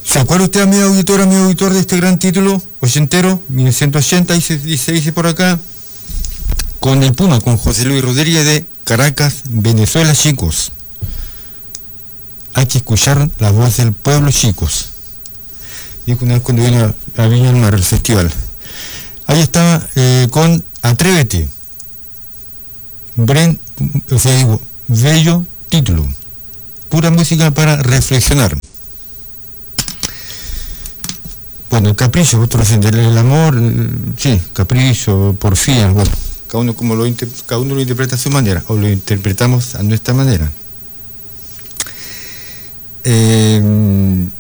¿Se acuerda usted, amigo auditor, de este gran título ochentero, 1980, dice por acá, con el Puma, con José Luis Rodríguez de Caracas, Venezuela, chicos? Hay que escuchar la voz del pueblo, chicos. Dijo una vez cuando vino a Viña del Mar, el festival. Ahí estaba con Atrévete. Bello título. Pura música para reflexionar. Bueno, el capricho, otro el amor, sí, capricho, porfía, bueno, cada uno lo interpreta a su manera, o lo interpretamos a nuestra manera.